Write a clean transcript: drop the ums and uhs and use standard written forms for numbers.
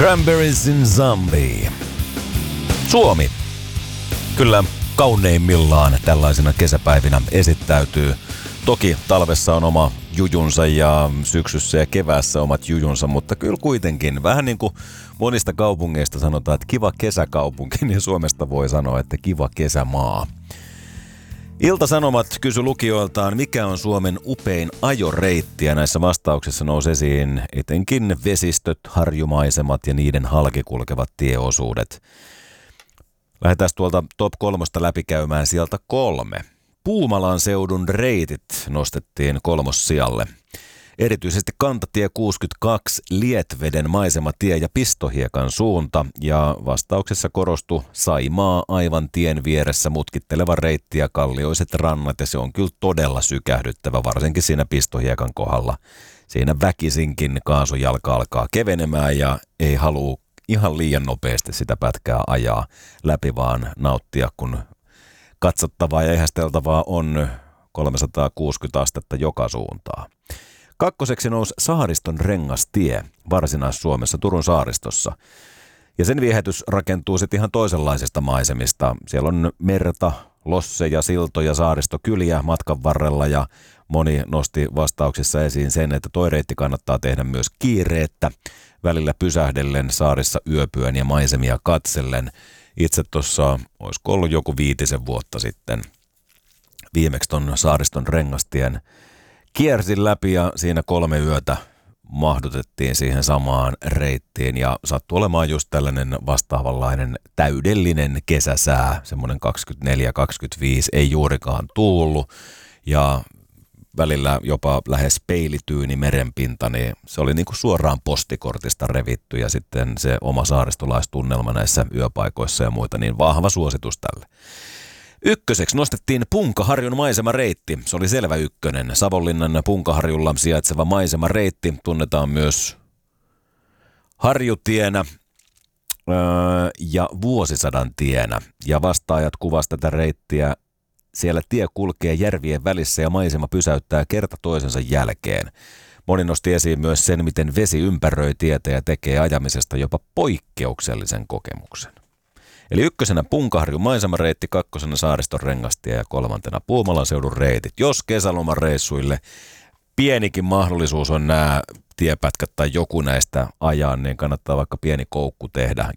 Cranberries in Zombie. Suomi. Kyllä kauneimmillaan tällaisina kesäpäivinä esittäytyy. Toki talvessa on oma jujunsa ja syksyssä ja keväässä omat jujunsa, mutta kyllä kuitenkin vähän niin kuin monista kaupungeista sanotaan, että kiva kesäkaupunki, niin Suomesta voi sanoa, että kiva kesämaa. Ilta-Sanomat kysyi lukijoiltaan, mikä on Suomen upein ajoreitti, ja näissä vastauksissa nousi esiin etenkin vesistöt, harjumaisemat ja niiden halki kulkevat tieosuudet. Lähdetään tuolta top 3 läpikäymään sieltä 3. Puumalan seudun reitit nostettiin 3. sijalle. Erityisesti kantatie 62, Lietveden maisematie ja Pistohiekan suunta, ja vastauksessa korostui Saimaa aivan tien vieressä mutkitteleva reitti ja kallioiset rannat, ja se on kyllä todella sykähdyttävä, varsinkin siinä Pistohiekan kohdalla. Siinä väkisinkin kaasujalka alkaa kevenemään ja ei halua ihan liian nopeasti sitä pätkää ajaa läpi, vaan nauttia, kun katsottavaa ja ehästeltävää on 360 astetta joka suuntaan. 2. nousi Saariston rengastie Varsinais-Suomessa Turun saaristossa. Ja sen viehätys rakentuu sitten ihan toisenlaisista maisemista. Siellä on merta, losseja, siltoja, saaristokyliä matkan varrella, ja moni nosti vastauksissa esiin sen, että toi reitti kannattaa tehdä myös kiireettä, välillä pysähdellen, saarissa yöpyön ja maisemia katsellen. Itse tuossa, olisiko ollut joku 5 vuotta sitten, viimeksi ton Saariston rengastien kiersin läpi, ja siinä 3 yötä mahdutettiin siihen samaan reittiin, ja sattui olemaan just tällainen vastaavanlainen täydellinen kesäsää, semmoinen 24-25, ei juurikaan tuullut, ja välillä jopa lähes peilityyni merenpinta, niin se oli niin kuin suoraan postikortista revitty, ja sitten se oma saaristolaistunnelma näissä yöpaikoissa ja muita, niin vahva suositus tälle. 1. nostettiin Punkaharjun maisemareitti. Se oli selvä 1. Savonlinnan Punkaharjulla sijaitseva maisemareitti tunnetaan myös Harjutienä ja Vuosisadan tienä. Ja vastaajat kuvasi tätä reittiä. Siellä tie kulkee järvien välissä ja maisema pysäyttää kerta toisensa jälkeen. Moni nosti esiin myös sen, miten vesi ympäröi tietä ja tekee ajamisesta jopa poikkeuksellisen kokemuksen. Eli 1. Punkaharjun maisemareitti, 2. Saariston rengastie ja 3. Puumalan seudun reitit. Jos kesälomareissuille pienikin mahdollisuus on nämä tiepätkät tai joku näistä ajaa, niin kannattaa vaikka pieni koukku tehdä